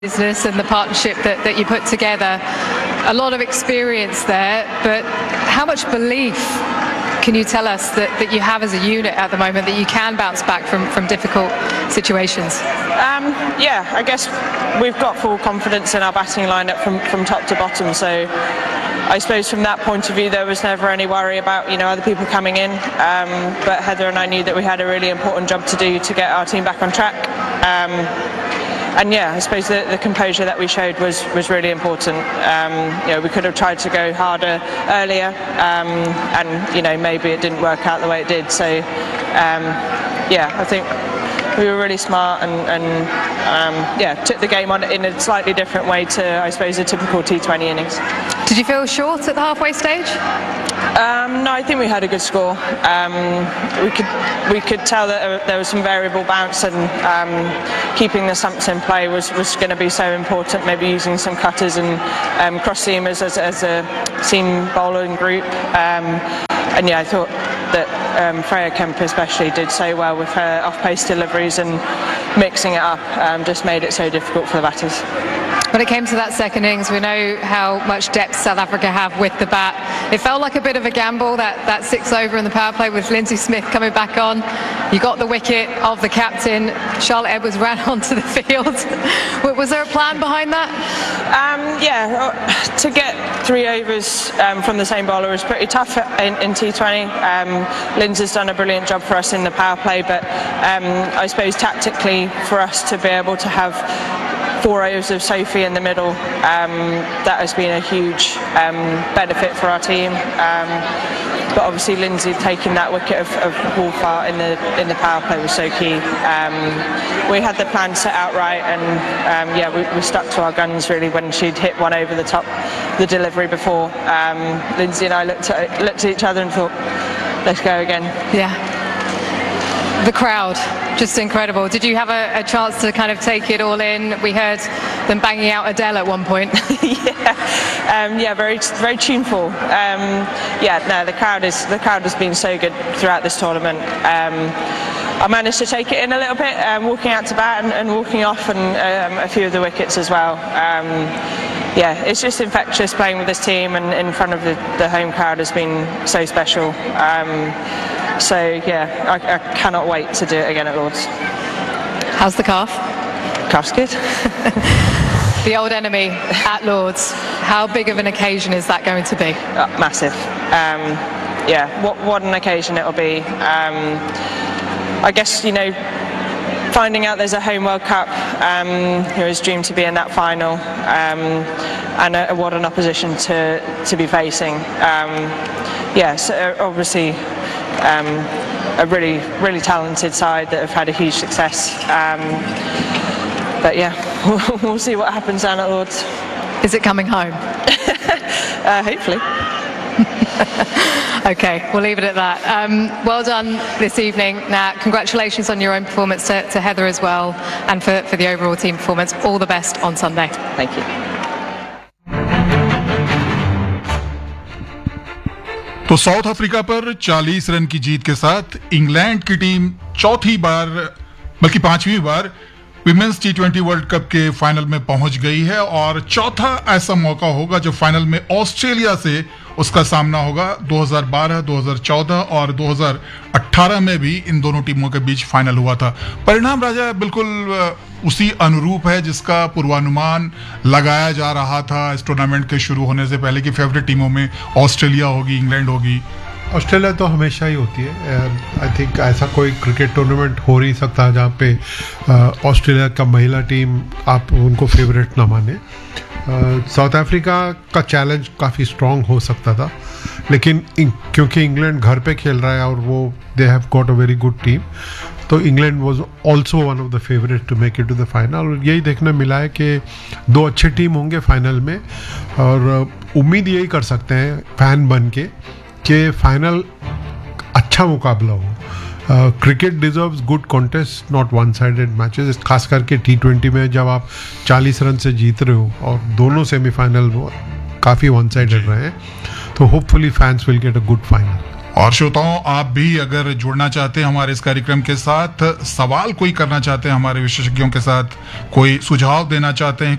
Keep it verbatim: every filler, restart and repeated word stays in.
business and the partnership that, that you put together. A lot of experience there, but how much belief can you tell us that, that you have as a unit at the moment, that you can bounce back from, from difficult situations? Um, yeah, I guess we've got full confidence in our batting lineup from, from top to bottom, so I suppose from that point of view there was never any worry about, you know, other people coming in, um, but Heather and I knew that we had a really important job to do to get our team back on track. Um, And yeah, I suppose the, the composure that we showed was, was really important. Um, you know, we could have tried to go harder earlier, um, and you know, maybe it didn't work out the way it did. So um, yeah, I think we were really smart and, and um, yeah, took the game on in a slightly different way to, I suppose, a typical T twenty innings. Did you feel short at the halfway stage? Um, no, I think we had a good score. Um, we could we could tell that there was some variable bounce, and um, keeping the stumps in play was, was going to be so important. Maybe using some cutters and um, cross seamers as, as a seam bowling group. Um, and yeah, I thought that um, Freya Kemp especially did so well with her off-pace deliveries, and mixing it up um, just made it so difficult for the batters. When it came to that second innings, we know how much depth South Africa have with the bat. It felt like a bit of a gamble, that, that six over in the power play with Lindsay Smith coming back on. You got the wicket of the captain. Charlotte Edwards ran onto the field. Was there a plan behind that? Um, yeah, to get three overs um, from the same bowler was pretty tough in, in T twenty. Um, Lindsay's done a brilliant job for us in the power play, but um, I suppose tactically for us to be able to have four overs of Sophie in the middle, um, that has been a huge um, benefit for our team. Um, but obviously Lindsay taking that wicket of, of Wolfart in the in the power play was so key. Um, we had the plan set out right, and um, yeah, we, we stuck to our guns really when she'd hit one over the top, the delivery before. Um, Lindsay and I looked at, looked at each other and thought, let's go again. Yeah. The crowd, just incredible. Did you have a, a chance to kind of take it all in? We heard them banging out Adele at one point. yeah, um, yeah, very, very tuneful. Um, yeah, no, the crowd is the crowd has been so good throughout this tournament. Um, I managed to take it in a little bit, um, walking out to bat and, and walking off, and um, a few of the wickets as well. Um, yeah, it's just infectious playing with this team, and in front of the, the home crowd has been so special. Um, So yeah, I, I cannot wait to do it again at Lords. How's the calf? Calf's good. The old enemy at Lords. How big of an occasion is that going to be? Uh, massive. Um, yeah, what, what an occasion it'll be. Um, I guess, you know, finding out there's a home World Cup, um, it was dreamed to be in that final, um, and uh, what an opposition to, to be facing. Um, yeah, so obviously, Um, a really, really talented side that have had a huge success. Um, but yeah, we'll, we'll see what happens down at Lords. Is it coming home? uh, hopefully. Okay, we'll leave it at that. Um, well done this evening. Now, congratulations on your own performance to, to Heather as well, and for, for the overall team performance. All the best on Sunday. Thank you. तो south Africa पर चालीस run की जीत के साथ England की team चौथी बार बल्कि पांचवी बार women's T twenty world cup के फाइनल में पहुंच गई है, और चौथा ऐसा मौका होगा जब फाइनल में ऑस्ट्रेलिया से उसका सामना होगा। दो हज़ार बारह, दो हज़ार चौदह और दो हज़ार अठारह में भी इन दोनों टीमों के बीच फाइनल हुआ था। परिणाम राजा बिल्कुल उसी अनुरूप है जिसका पूर्वानुमान लगाया जा रहा था इस टूर्नामेंट के शुरू होने से पहले कि फेवरेट टीमों में ऑस्ट्रेलिया होगी, इंग्लैंड होगी। ऑस्ट्रेलिया तो हमेशा ही होती है। आई थिंक ऐसा कोई क्रिकेट टूर्नामेंट हो नहीं सकता जहाँ पे ऑस्ट्रेलिया का महिला टीम आप उनको फेवरेट ना माने। साउथ अफ्रीका का चैलेंज काफ़ी स्ट्रॉन्ग हो सकता था, लेकिन क्योंकि इंग्लैंड घर पे खेल रहा है और वो they have got a very good team, तो England was also one of the favourite to make it to the final. और यही देखने मिला है कि दो अच्छे टीम होंगे फाइनल में, और उम्मीद यही कर सकते हैं फैन बन के कि फाइनल अच्छा मुकाबला हो। Cricket deserves good contest, not one sided matches, खास करके टी ट्वेंटी में जब आप चालीस रन से जीत रहे हो और दोनों सेमीफाइनल काफ़ी वन साइडेड रहे हैं, तो hopefully fans will get a good final. और श्रोताओं, आप भी अगर जुड़ना चाहते हैं हमारे इस कार्यक्रम के साथ, सवाल कोई करना चाहते हैं हमारे विशेषज्ञों के साथ, कोई सुझाव देना चाहते हैं,